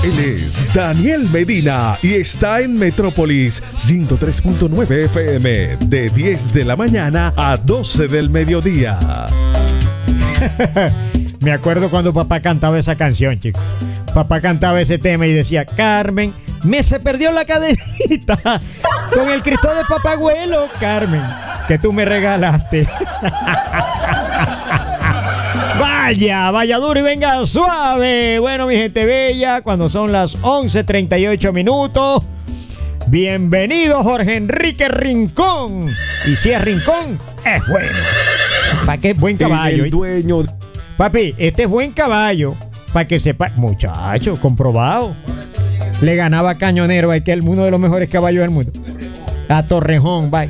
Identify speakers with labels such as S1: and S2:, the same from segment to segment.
S1: Él es Daniel Medina y está en Metrópolis 103.9 FM de 10 de la mañana a 12 del mediodía.
S2: Me acuerdo cuando papá cantaba esa canción, chicos. Papá cantaba ese tema y decía: Carmen, me se perdió la cadenita con el Cristo de Papagüelo, Carmen, que tú me regalaste. Vaya duro y venga suave. Bueno, mi gente bella, cuando son las 11:38 minutos, bienvenido Jorge Enrique Rincón. Y si es Rincón, es bueno. ¿Para qué es buen caballo?
S1: El dueño.
S2: Papi, este es buen caballo. Para que sepa, muchacho, comprobado. Le ganaba a Cañonero, que es uno de los mejores caballos del mundo. A Torrejón, bye.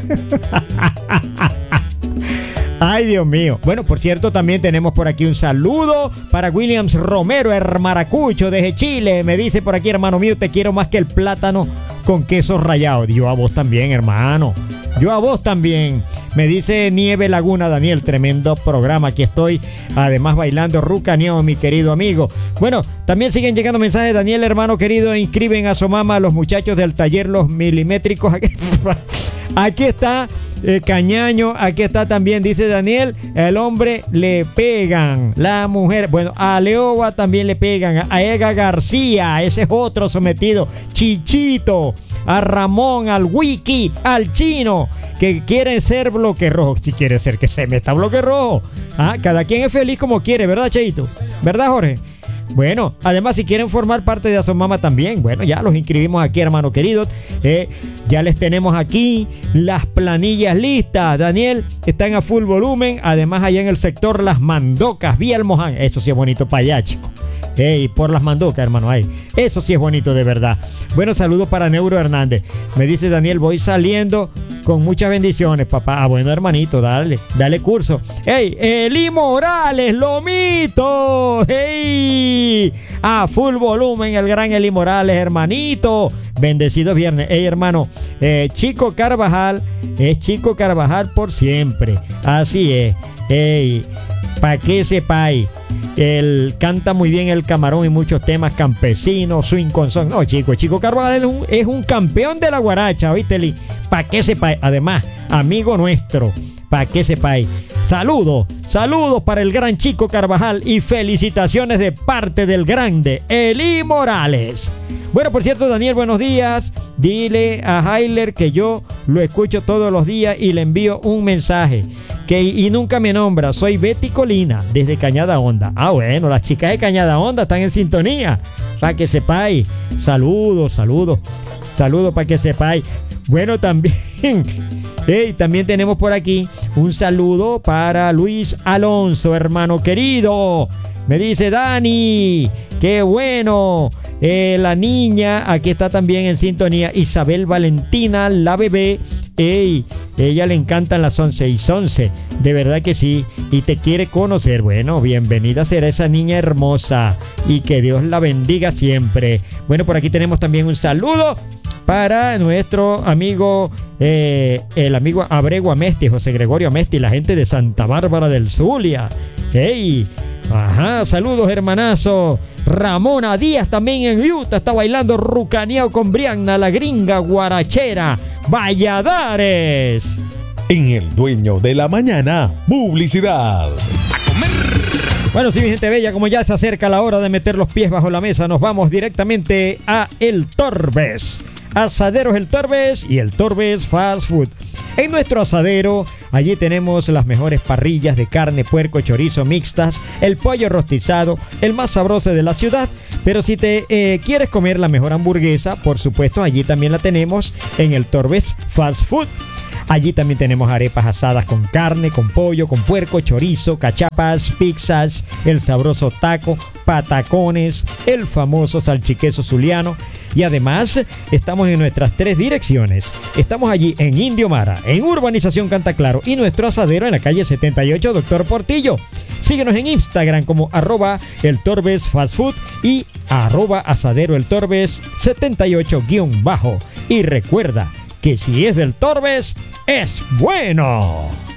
S2: Ay, Dios mío. Bueno, por cierto, también tenemos por aquí un saludo para Williams Romero, el maracucho desde Chile. Me dice por aquí: hermano mío, te quiero más que el plátano con queso rallado. Yo a vos también, hermano. Yo a vos también. Me dice Nieve Laguna: Daniel, tremendo programa. Aquí estoy, además bailando rucaneo, mi querido amigo. Bueno, también siguen llegando mensajes. Daniel, hermano querido, inscriben a su mamá a los muchachos del taller Los Milimétricos. Aquí está Cañaño, aquí está también, dice Daniel, el hombre le pegan, la mujer, bueno, a Leoba también le pegan, a Ega García, ese es otro sometido, Chichito, a Ramón, al Wiki, al Chino, que quieren ser bloque rojo. Si quiere ser que se meta bloque rojo, cada quien es feliz como quiere, ¿verdad, Cheito? ¿Verdad, Jorge? Bueno, además, si quieren formar parte de Asomama también, bueno, ya los inscribimos aquí, hermano querido. Ya les tenemos aquí las planillas listas. Daniel, están a full volumen. Además, allá en el sector Las Mandocas, vía El Moján. Eso sí es bonito para allá, chico. Por Las Mandocas, hermano, ahí. Eso sí es bonito, de verdad. Bueno, saludos para Neuro Hernández. Me dice Daniel: voy saliendo con muchas bendiciones, papá. Bueno, hermanito, dale curso. Eli Morales, Lomito. A full volumen, el gran Eli Morales, hermanito. Bendecido viernes. Hermano, Chico Carvajal es Chico Carvajal por siempre. Así es. Pa' que sepáis. Él canta muy bien el camarón y muchos temas campesinos, swing con son. No, Chico Carvajal es un campeón de la guaracha, ¿oíste, Li? Pa' que sepáis. Además, amigo nuestro, pa' que sepáis. Saludos para el gran Chico Carvajal y felicitaciones de parte del grande Eli Morales. Bueno, por cierto, Daniel, buenos días. Dile a Heiler que yo lo escucho todos los días y le envío un mensaje. Y nunca me nombra. Soy Betty Colina, desde Cañada Honda. Bueno, las chicas de Cañada Honda están en sintonía. Para que sepáis. Saludos para que sepáis. Bueno, también. También tenemos por aquí un saludo para Luis Alonso, hermano querido. Me dice: Dani, qué bueno. La niña, aquí está también en sintonía. Isabel Valentina, la bebé. Ella le encantan las 11:11. De verdad que sí. Y te quiere conocer. Bueno, bienvenida será esa niña hermosa. Y que Dios la bendiga siempre. Bueno, por aquí tenemos también un saludo para nuestro amigo, el amigo Abrego Amesti, José Gregorio Amesti, la gente de Santa Bárbara del Zulia. Saludos, hermanazo. Ramona Díaz también en Utah está bailando rucaneado con Brianna, la gringa guarachera. Valladares.
S1: En El Dueño de la Mañana, publicidad.
S2: Bueno, sí, mi gente bella, como ya se acerca la hora de meter los pies bajo la mesa, nos vamos directamente a El Torbes. Asaderos El Torbes y El Torbes Fast Food. En nuestro asadero, allí tenemos las mejores parrillas de carne, puerco, chorizo mixtas, el pollo rostizado, el más sabroso de la ciudad. Pero si te quieres comer la mejor hamburguesa, por supuesto, allí también la tenemos en El Torbes Fast Food. Allí también tenemos arepas asadas con carne, con pollo, con puerco, chorizo, cachapas, pizzas, el sabroso taco, patacones, el famoso salchiqueso zuliano. Y además estamos en nuestras 3 direcciones. Estamos allí en Indio Mara, en Urbanización Cantaclaro, y nuestro asadero en la calle 78 Doctor Portillo. Síguenos en Instagram como @eltorbesfastfood y @asaderoeltorbes 78_ Y recuerda que si es del Torbes, es bueno.